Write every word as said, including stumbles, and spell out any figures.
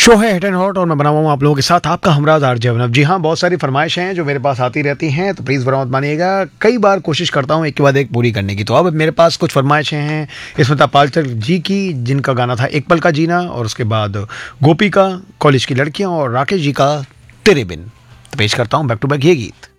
Show है hit and hot और मैं बना हुआ हूँ आप लोगों के साथ आपका हमराज आरजे अभिनव। जी हाँ, बहुत सारी फरमाइशें हैं जो मेरे पास आती रहती हैं, तो प्लीज़ बुरा मत मानिएगा। कई बार कोशिश करता हूँ एक के बाद एक पूरी करने की। तो अब मेरे पास कुछ फरमाइशें हैं स्मिता पालचर जी की, जिनका गाना था एक पल का जीना, और उसके बाद गोपी का कॉलेज की लड़कियाँ, और राकेश जी का तेरे बिन। तो पेश करता हूँ बैक टू बैक ये गीत।